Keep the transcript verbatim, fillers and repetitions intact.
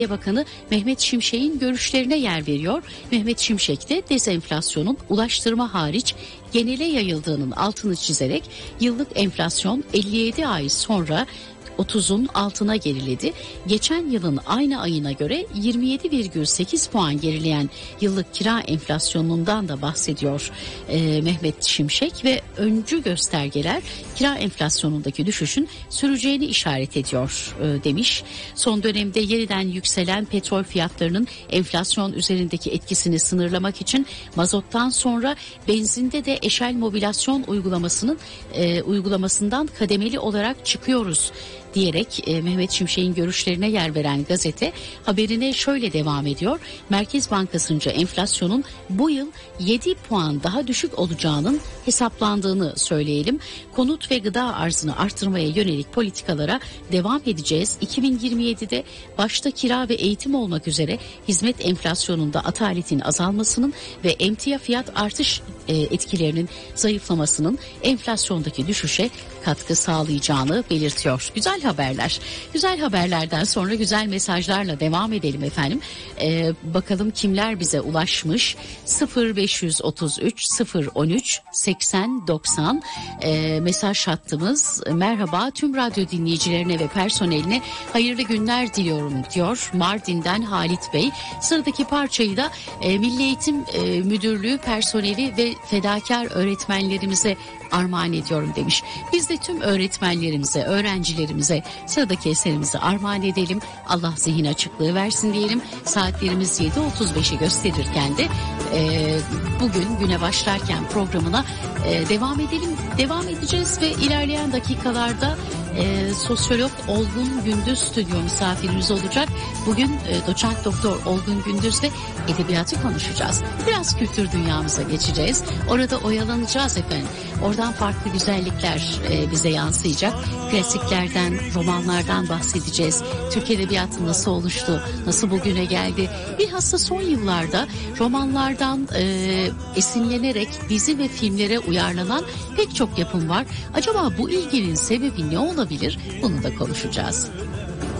Bakanı Mehmet Şimşek'in görüşlerine yer veriyor. Mehmet Şimşek de dezenflasyonun ulaştırma hariç genele yayıldığının altını çizerek yıllık enflasyon elli yedi ay sonra otuzun altına geriledi. Geçen yılın aynı ayına göre yirmi yedi virgül sekiz puan gerileyen yıllık kira enflasyonundan da bahsediyor e, Mehmet Şimşek ve öncü göstergeler kira enflasyonundaki düşüşün süreceğini işaret ediyor e, demiş. Son dönemde yeniden yükselen petrol fiyatlarının enflasyon üzerindeki etkisini sınırlamak için mazottan sonra benzinde de eşel mobilasyon uygulamasının e, uygulamasından kademeli olarak çıkıyoruz diyerek e, Mehmet Şimşek'in görüşlerine yer veren gazete haberine şöyle devam ediyor. Merkez Bankası'nca enflasyonun bu yıl yedi puan daha düşük olacağının hesaplandığını söyleyelim. Konut ve gıda arzını artırmaya yönelik politikalara devam edeceğiz. iki bin yirmi yedide başta kira ve eğitim olmak üzere hizmet enflasyonunda ataletin azalmasının ve emtia fiyat artış e, etkilerinin zayıflamasının enflasyondaki düşüşe katkı sağlayacağını belirtiyor. Güzel haberler. Güzel haberlerden sonra güzel mesajlarla devam edelim efendim. Ee, bakalım kimler bize ulaşmış. sıfır beş otuz üç sıfır on üç seksen doksan ee, mesaj hattımız. Merhaba tüm radyo dinleyicilerine ve personeline hayırlı günler diliyorum diyor. Mardin'den Halit Bey. Sıradaki parçayı da e, Milli Eğitim e, Müdürlüğü personeli ve fedakar öğretmenlerimize armağan ediyorum demiş. Biz de tüm öğretmenlerimize, öğrencilerimize sıradaki eserimizi armağan edelim. Allah zihin açıklığı versin diyelim. Saatlerimiz yedi otuz beşi gösterirken de e, bugün güne başlarken programına e, devam edelim. Devam edeceğiz ve ilerleyen dakikalarda e, sosyolog Olgun Gündüz stüdyo misafirimiz olacak. Bugün e, doçent doktor Olgun Gündüz'le edebiyatı konuşacağız. Biraz kültür dünyamıza geçeceğiz. Orada oyalanacağız efendim. Oradan farklı güzellikler e, bize yansıyacak. Klasiklerden, romanlardan bahsedeceğiz. Türk edebiyatı nasıl oluştu, nasıl bugüne geldi. Bilhassa son yıllarda romanlardan e, esinlenerek dizi ve filmlere uyarlanan pek çok yapım var. Acaba bu ilginin sebebi ne olabilir? Bunu da konuşacağız.